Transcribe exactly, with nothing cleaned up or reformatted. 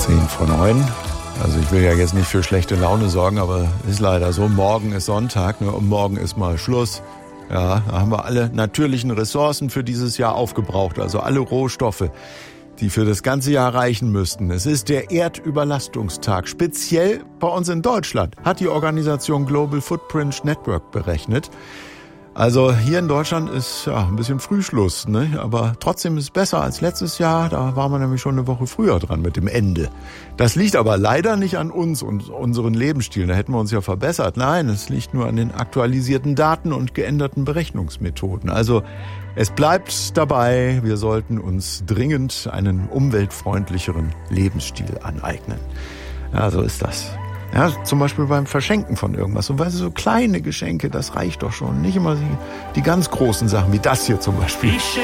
Zehn vor neun. Also ich will ja jetzt nicht für schlechte Laune sorgen, aber ist leider so. Morgen ist Sonntag, ne? Und morgen ist mal Schluss. Ja, da haben wir alle natürlichen Ressourcen für dieses Jahr aufgebraucht. Also alle Rohstoffe, die für das ganze Jahr reichen müssten. Es ist der Erdüberlastungstag. Speziell bei uns in Deutschland hat die Organisation Global Footprint Network berechnet. Also hier in Deutschland ist ja ein bisschen Frühschluss, ne? Aber trotzdem ist es besser als letztes Jahr. Da waren wir nämlich schon eine Woche früher dran mit dem Ende. Das liegt aber leider nicht an uns und unseren Lebensstilen. Da hätten wir uns ja verbessert. Nein, es liegt nur an den aktualisierten Daten und geänderten Berechnungsmethoden. Also es bleibt dabei, wir sollten uns dringend einen umweltfreundlicheren Lebensstil aneignen. Ja, so ist das. Ja, zum Beispiel beim Verschenken von irgendwas. Und weißt du, so kleine Geschenke, das reicht doch schon. Nicht immer die, die ganz großen Sachen, wie das hier zum Beispiel.